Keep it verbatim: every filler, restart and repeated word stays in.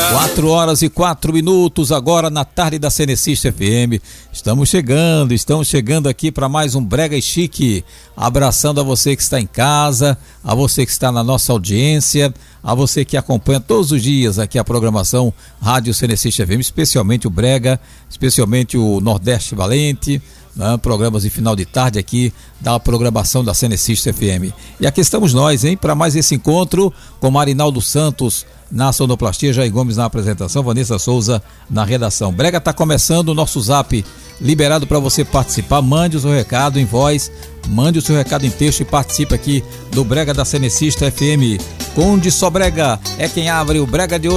Quatro horas e quatro minutos agora na tarde da Cenecista F M. Estamos chegando, estamos chegando aqui para mais um Brega e Chique. Abraçando a você que está em casa, a você que está na nossa audiência, a você que acompanha todos os dias aqui a programação Rádio Cenecista F M, especialmente o Brega, especialmente o Nordeste Valente, né? Programas de final de tarde aqui da programação da Cenecista F M. E aqui estamos nós, hein, para mais esse encontro com Marinaldo Santos na sonoplastia, Jair Gomes na apresentação, Vanessa Souza na redação. Brega tá começando, o nosso zap liberado para você participar. Mande o seu recado em voz, mande o seu recado em texto e participe aqui do Brega da Cenecista F M. Conde Só Brega é quem abre o Brega de hoje.